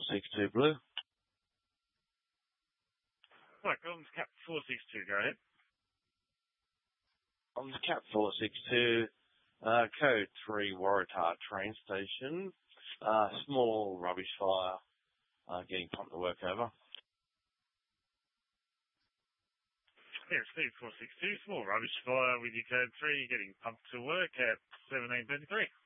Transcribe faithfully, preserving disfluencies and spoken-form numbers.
six two Blue. Right, Collins, Cap four six two, go ahead. On the Cap four six two, uh, code three Waratah train station, uh, small rubbish fire, uh, getting pumped to work over. Yeah, Steve four six two, small rubbish fire with your code three, getting pumped to work at seventeen thirty-three.